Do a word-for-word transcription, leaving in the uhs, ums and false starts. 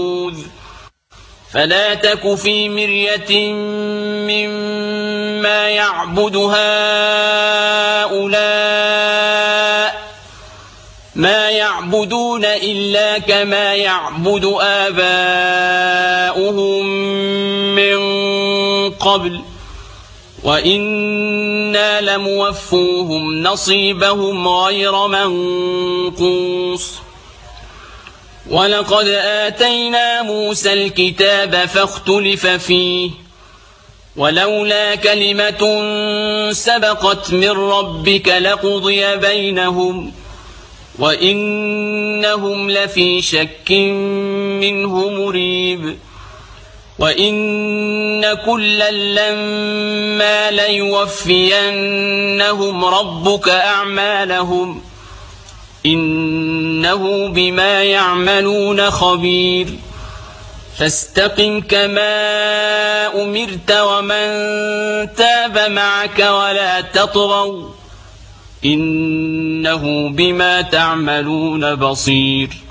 فلا تك في مرية مما يعبد هؤلاء ما يعبدون إلا كما يعبد آباؤهم من قبل وإنا لموفوهم نصيبهم غير منقوص ولقد آتينا موسى الكتاب فاختلف فيه ولولا كلمة سبقت من ربك لقضي بينهم وإنهم لفي شك منه مريب وإن كلا لما ليوفينهم ربك أعمالهم إنه بما يعملون خبير فاستقم كما أمرت ومن تاب معك ولا تطغوا إنه بما تعملون بصير